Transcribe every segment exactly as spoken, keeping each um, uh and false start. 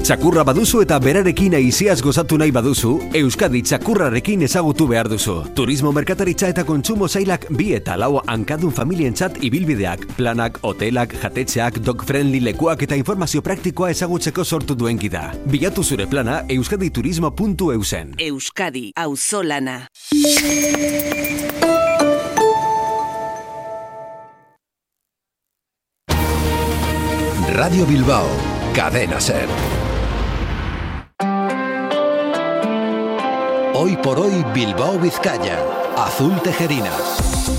Txakurra baduzu eta berarekin aiziaz gozatu nahi baduzu, Euskadi txakurrarekin ezagutu behar duzu. Turismo merkataritza eta kontsumo zailak bi eta lau hankadun familientzat ibilbideak, planak, hotelak, jatetxeak, dog-friendly lekuak eta informazio praktikoa ezagutzeko sortu duen gida. Bilatu zure plana euskaditurismo puntu eusen. Euskadi, auzolana. Radio Bilbao, Cadena Ser. Hoy por hoy Bilbao Vizcaya, Azul Tejerinas.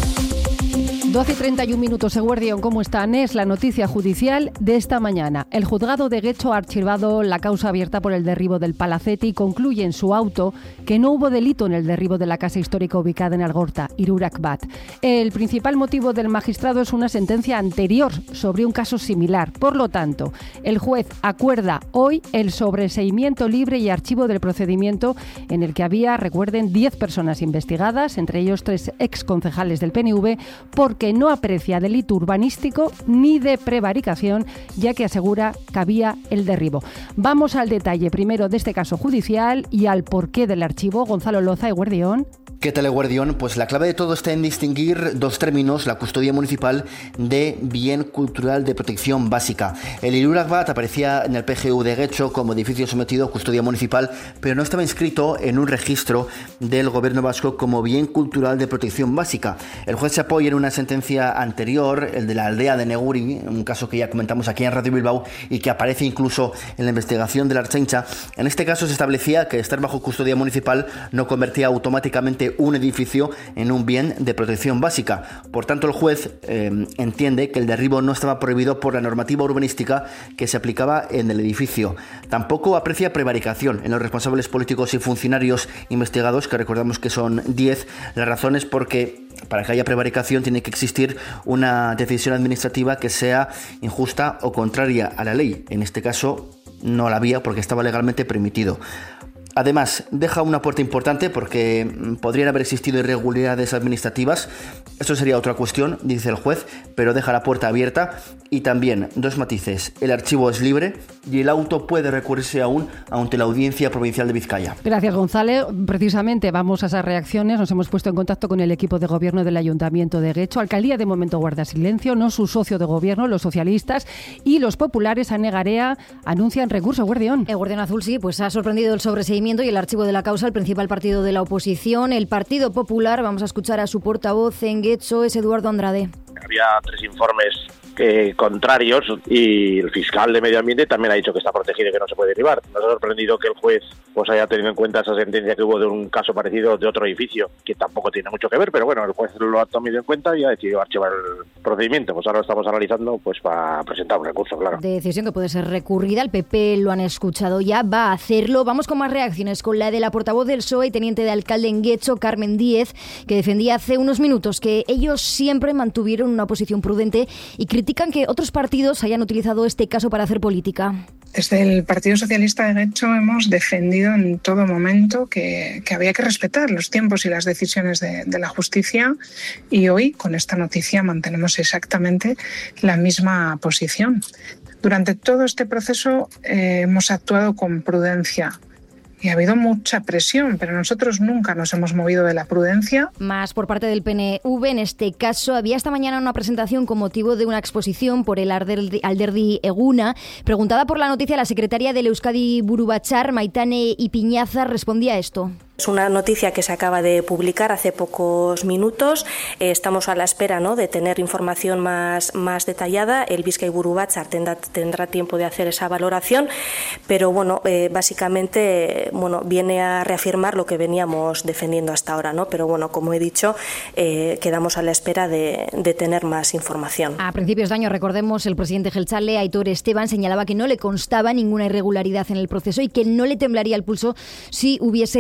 doce y treinta y un minutos, Eguerdión, ¿cómo están? Es la noticia judicial de esta mañana. El juzgado de Getxo ha archivado la causa abierta por el derribo del Palacete y concluye en su auto que no hubo delito en el derribo de la casa histórica ubicada en Algorta, Irurak Bat. El principal motivo del magistrado es una sentencia anterior sobre un caso similar. Por lo tanto, el juez acuerda hoy el sobreseimiento libre y archivo del procedimiento en el que había, recuerden, diez personas investigadas, entre ellos tres exconcejales del P N V, porque no aprecia delito urbanístico ni de prevaricación, ya que asegura que había el derribo. Vamos al detalle primero de este caso judicial y al porqué del archivo. Gonzalo Loza, Eguerdión. ¿Qué tal, Eguerdión? Pues la clave de todo está en distinguir dos términos: la custodia municipal de bien cultural de protección básica. El Irurak Bat aparecía en el P G U de Getxo como edificio sometido a custodia municipal, pero no estaba inscrito en un registro del gobierno vasco como bien cultural de protección básica. El juez se apoya en una sentencia anterior, el de la aldea de Neguri, un caso que ya comentamos aquí en Radio Bilbao y que aparece incluso en la investigación de la Ertzaintza. En este caso se establecía que estar bajo custodia municipal no convertía automáticamente un edificio en un bien de protección básica. Por tanto, el juez eh, entiende que el derribo no estaba prohibido por la normativa urbanística que se aplicaba en el edificio. Tampoco aprecia prevaricación en los responsables políticos y funcionarios investigados, que recordamos que son diez. La razón es porque para que haya prevaricación tiene que existir una decisión administrativa que sea injusta o contraria a la ley. En este caso no la había porque estaba legalmente permitido. Además, deja una puerta importante porque podrían haber existido irregularidades administrativas. Esto sería otra cuestión, dice el juez, pero deja la puerta abierta. Y también, dos matices: el archivo es libre y el auto puede recurrirse aún ante la Audiencia Provincial de Vizcaya. Gracias, Gonzalo. Precisamente vamos a esas reacciones. Nos hemos puesto en contacto con el equipo de gobierno del Ayuntamiento de Getxo. Alcaldía de momento guarda silencio, no su socio de gobierno, los socialistas y los populares. A Negarea anuncian recurso. Eguerdión. Eguerdión Azul, sí, pues ha sorprendido el sobreseimiento y el archivo de la causa al principal partido de la oposición, el Partido Popular. Vamos a escuchar a su portavoz en Getxo, es Eduardo Andrade. Había tres informes eh, contrarios y el fiscal de Medio Ambiente también ha dicho que está protegido y que no se puede derribar. Nos ha sorprendido que el juez pues haya tenido en cuenta esa sentencia que hubo de un caso parecido de otro edificio, que tampoco tiene mucho que ver, pero bueno, el juez lo ha tomado en cuenta y ha decidido archivar el procedimiento. Pues ahora lo estamos analizando pues para presentar un recurso, claro. Decisión que puede ser recurrida, el P P lo han escuchado ya, va a hacerlo. Vamos con más reacciones, con la de la portavoz del P S O E y teniente de alcalde en Getxo, Carmen Díez, que defendía hace unos minutos que ellos siempre mantuvieron una posición prudente y critican que otros partidos hayan utilizado este caso para hacer política. Desde el Partido Socialista de Getxo hemos defendido en todo momento que, que había que respetar los tiempos y las decisiones de, de la justicia, y hoy con esta noticia mantenemos exactamente la misma posición. Durante todo este proceso eh, hemos actuado con prudencia. Y ha habido mucha presión, pero nosotros nunca nos hemos movido de la prudencia. Más por parte del P N V, en este caso, había esta mañana una presentación con motivo de una exposición por el Alderdi Eguna. Preguntada por la noticia, la secretaria del Euskadi Buru Batzar, Maitane Ipiñazar, respondía a esto. Es una noticia que se acaba de publicar hace pocos minutos. Eh, estamos a la espera, ¿no?, de tener información más, más detallada. El Bizkai Buru Batzar tendrá, tendrá tiempo de hacer esa valoración, pero bueno, eh, básicamente bueno, viene a reafirmar lo que veníamos defendiendo hasta ahora, ¿no? Pero bueno, como he dicho, eh, quedamos a la espera de, de tener más información. A principios de año, recordemos, el presidente Jeltzale, Aitor Esteban, señalaba que no le constaba ninguna irregularidad en el proceso y que no le temblaría el pulso si hubiese irregularidades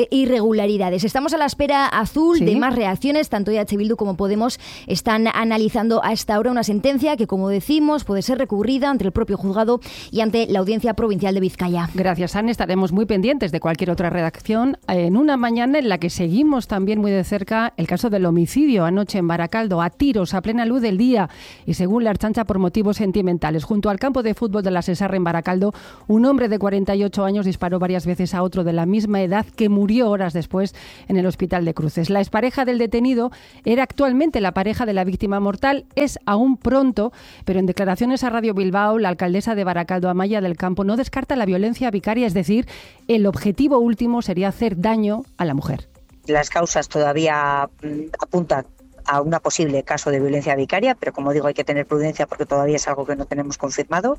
irregularidades. Estamos a la espera, Azul, ¿Sí? de más reacciones. Tanto E H Bildu como Podemos están analizando a esta hora una sentencia que, como decimos, puede ser recurrida ante el propio juzgado y ante la Audiencia Provincial de Vizcaya. Gracias, Anne. Estaremos muy pendientes de cualquier otra redacción en una mañana en la que seguimos también muy de cerca el caso del homicidio anoche en Baracaldo, a tiros a plena luz del día y según la Ertzaintza por motivos sentimentales. Junto al campo de fútbol de la Sesarre en Baracaldo, un hombre de cuarenta y ocho años disparó varias veces a otro de la misma edad que murió horas después en el Hospital de Cruces. La expareja del detenido era actualmente la pareja de la víctima mortal. Es aún pronto, pero en declaraciones a Radio Bilbao, la alcaldesa de Baracaldo, Amaya del Campo, no descarta la violencia vicaria, es decir, el objetivo último sería hacer daño a la mujer. Las causas todavía apuntan a un posible caso de violencia vicaria, pero como digo, hay que tener prudencia porque todavía es algo que no tenemos confirmado.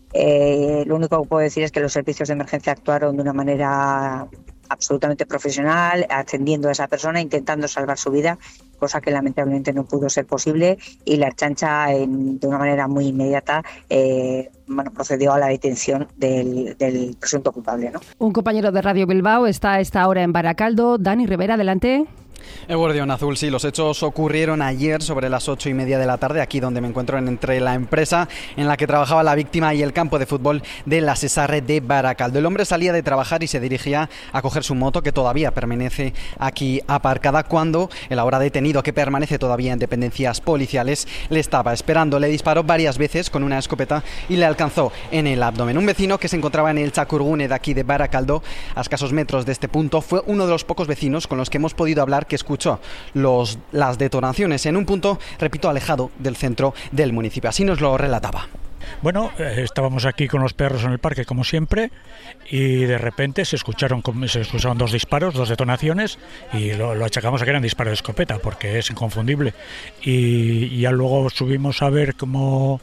Eh, lo único que puedo decir es que los servicios de emergencia actuaron de una manera absolutamente profesional, atendiendo a esa persona, intentando salvar su vida, cosa que lamentablemente no pudo ser posible, y la Ertzaintza, en, de una manera muy inmediata, eh, bueno, procedió a la detención del, del presunto culpable, ¿no? Un compañero de Radio Bilbao está a esta hora en Baracaldo. Dani Rivera, adelante. Eguardión Azul, sí, los hechos ocurrieron ayer sobre las ocho y media de la tarde, aquí donde me encuentro, entre la empresa en la que trabajaba la víctima y el campo de fútbol de la Sesarre de Baracaldo. El hombre salía de trabajar y se dirigía a coger su moto, que todavía permanece aquí aparcada, cuando el ahora detenido, que permanece todavía en dependencias policiales, le estaba esperando. Le disparó varias veces con una escopeta y le alcanzó en el abdomen. Un vecino que se encontraba en el Txakurgune de aquí de Baracaldo, a escasos metros de este punto, fue uno de los pocos vecinos con los que hemos podido hablar que escuchó los, las detonaciones en un punto, repito, alejado del centro del municipio. Así nos lo relataba. Bueno, eh, estábamos aquí con los perros en el parque como siempre y de repente se escucharon se escucharon dos disparos, dos detonaciones y lo, lo achacamos a que eran disparos de escopeta porque es inconfundible y, y ya luego subimos a ver cómo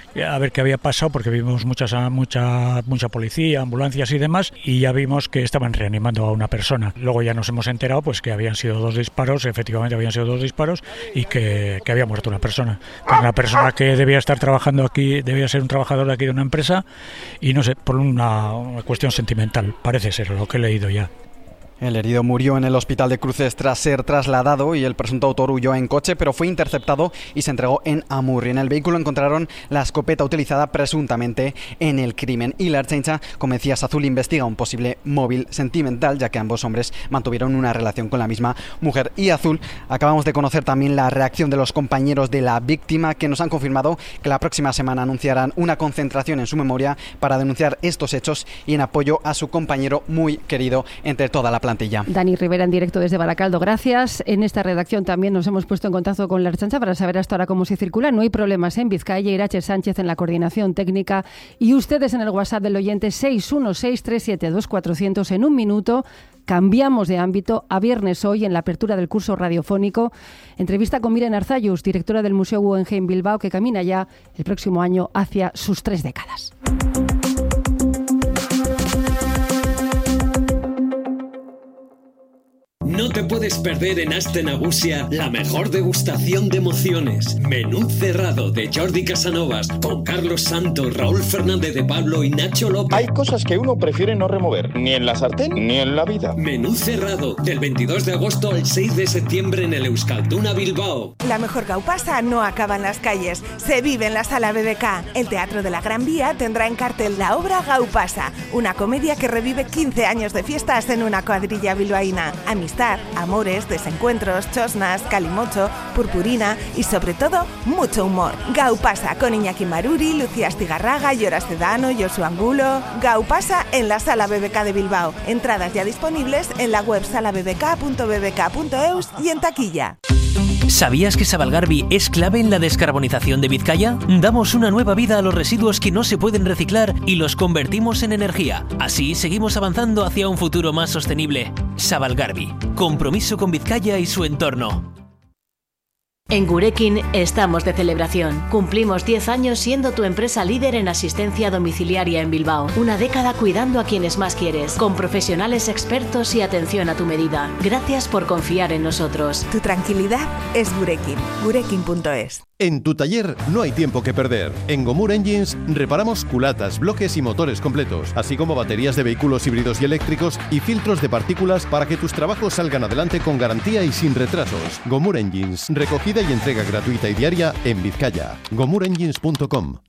a ver qué había pasado porque vimos muchas, mucha, mucha policía, ambulancias y demás y ya vimos que estaban reanimando a una persona. Luego ya nos hemos enterado pues que habían sido dos disparos, efectivamente habían sido dos disparos y que, que había muerto una persona. Una persona que debía estar trabajando aquí, debía ser un trabajador de aquí de una empresa y no sé, por una, una cuestión sentimental, parece ser lo que he leído ya. El herido murió en el Hospital de Cruces tras ser trasladado y el presunto autor huyó en coche, pero fue interceptado y se entregó en Amurri. En el vehículo encontraron la escopeta utilizada presuntamente en el crimen. Y la Ertzaintza, como decías, Azul, investiga un posible móvil sentimental, ya que ambos hombres mantuvieron una relación con la misma mujer. Y Azul, acabamos de conocer también la reacción de los compañeros de la víctima, que nos han confirmado que la próxima semana anunciarán una concentración en su memoria para denunciar estos hechos y en apoyo a su compañero muy querido entre toda la plantilla. Dani Rivera en directo desde Baracaldo, gracias. En esta redacción también nos hemos puesto en contacto con la Ertzaintza para saber hasta ahora cómo se circula. No hay problemas en Vizcaya. Irache Sánchez en la coordinación técnica y ustedes en el WhatsApp del oyente seis uno seis tres siete dos cuatro cero cero. En un minuto cambiamos de ámbito a viernes hoy en la apertura del curso radiofónico. Entrevista con Miren Arzayus, directora del Museo Guggenheim Bilbao, que camina ya el próximo año hacia sus tres décadas. No te puedes perder en Aste Nagusia la mejor degustación de emociones. Menú cerrado de Jordi Casanovas con Carlos Santos, Raúl Fernández de Pablo y Nacho López. Hay cosas que uno prefiere no remover, ni en la sartén ni en la vida. Menú cerrado del veintidós de agosto al seis de septiembre en el Euskalduna Bilbao. La mejor gaupasa no acaba en las calles, se vive en la Sala B B K. El Teatro de la Gran Vía tendrá en cartel la obra Gaupasa, una comedia que revive quince años de fiestas en una cuadrilla bilbaína. Amistad, amores, desencuentros, chosnas, calimocho, purpurina y sobre todo mucho humor. Gaupasa con Iñaki Maruri, Lucía Astigarraga, Lloras Cedano, Josu Angulo. Gaupasa en la Sala B B K de Bilbao. Entradas ya disponibles en la web sala b b k punto b b k punto e u s y en taquilla. ¿Sabías que Sabalgarbi es clave en la descarbonización de Vizcaya? Damos una nueva vida a los residuos que no se pueden reciclar y los convertimos en energía. Así seguimos avanzando hacia un futuro más sostenible. Sabalgarbi, compromiso con Vizcaya y su entorno. En Gurekin estamos de celebración. Cumplimos diez años siendo tu empresa líder en asistencia domiciliaria en Bilbao. Una década cuidando a quienes más quieres, con profesionales expertos y atención a tu medida. Gracias por confiar en nosotros. Tu tranquilidad es Gurekin. Gurekin punto es. En tu taller no hay tiempo que perder. En Gomur Engines reparamos culatas, bloques y motores completos, así como baterías de vehículos híbridos y eléctricos y filtros de partículas para que tus trabajos salgan adelante con garantía y sin retrasos. Gomur Engines, recogida y entrega gratuita y diaria en Vizcaya. gomur engines punto com.